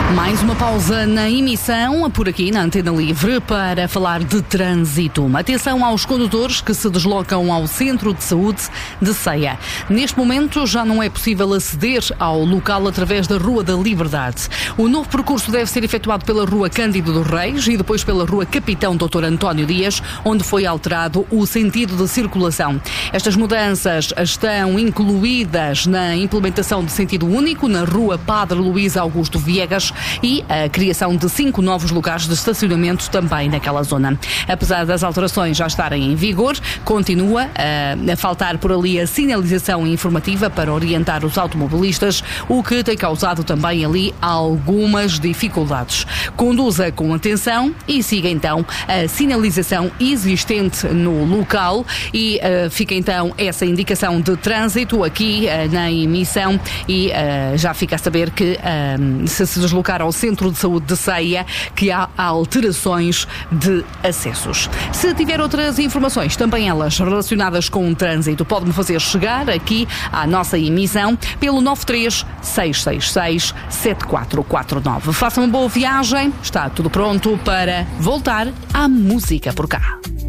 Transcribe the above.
Mais uma pausa na emissão, por aqui na Antena Livre, para falar de trânsito. Atenção aos condutores que se deslocam ao Centro de Saúde de Ceia. Neste momento já não é possível aceder ao local através da Rua da Liberdade. O novo percurso deve ser efetuado pela Rua Cândido dos Reis e depois pela Rua Capitão Dr. António Dias, onde foi alterado o sentido de circulação. Estas mudanças estão incluídas na implementação de sentido único na Rua Padre Luís Augusto Viegas e a criação de 5 novos lugares de estacionamento também naquela zona. Apesar das alterações já estarem em vigor, continua a faltar por ali a sinalização informativa para orientar os automobilistas, o que tem causado também ali algumas dificuldades. Conduza com atenção e siga então a sinalização existente no local e fica então essa indicação de trânsito aqui na emissão e já fica a saber que se deslocar ao Centro de Saúde de Ceia, que há alterações de acessos. Se tiver outras informações, também elas relacionadas com o trânsito, pode-me fazer chegar aqui à nossa emissão pelo 93-666-7449. Faça uma boa viagem, está tudo pronto para voltar à música por cá.